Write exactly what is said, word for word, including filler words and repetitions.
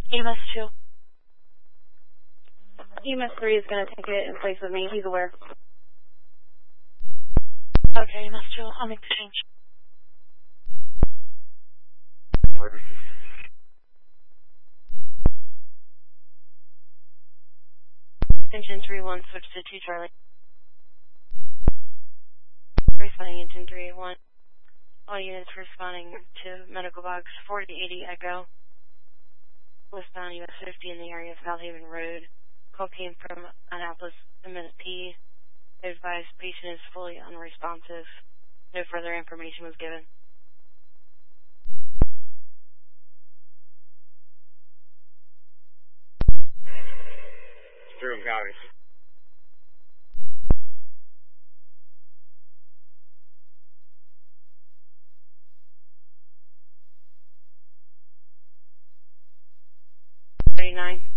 E M S two. E M S three is going to take it in place of me. He's aware. Okay, E M S two, I'll make the change. Engine three one, switch to two Charlie. Responding Engine three one. All units responding to medical box forty eighty Echo. Westbound U S fifty in the area of Southaven Road. Call came from Annapolis M S P. Advised patient is fully unresponsive. No further information was given. Durham County. thirty-nine.